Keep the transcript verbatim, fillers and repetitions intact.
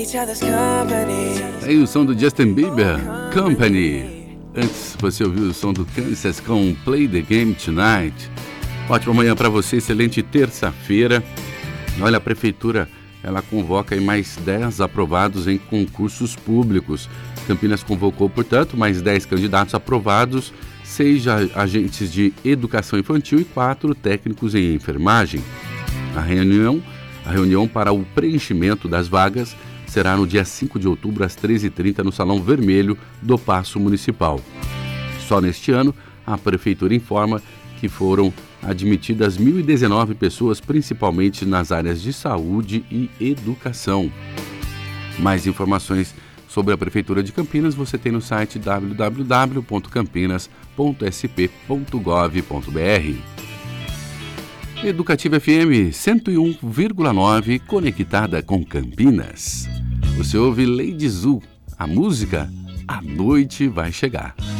Aí o som do Justin Bieber, Company. Antes você ouviu o som do Kansas com Play the Game Tonight. Ótima manhã para você, excelente terça-feira. Olha, a prefeitura, ela convoca aí mais dez aprovados em concursos públicos. Campinas convocou, portanto, mais dez candidatos aprovados, seis agentes de educação infantil e quatro técnicos em enfermagem. A reunião, a reunião para o preenchimento das vagas será no dia cinco de outubro, às treze e trinta, no Salão Vermelho do Paço Municipal. Só neste ano, a prefeitura informa que foram admitidas mil e dezenove pessoas, principalmente nas áreas de saúde e educação. Mais informações sobre a Prefeitura de Campinas você tem no site w w w ponto campinas ponto s p ponto gov ponto b r. Educativa F M cento e um vírgula nove, conectada com Campinas. Você ouve Lady Zu, a música A Noite Vai Chegar.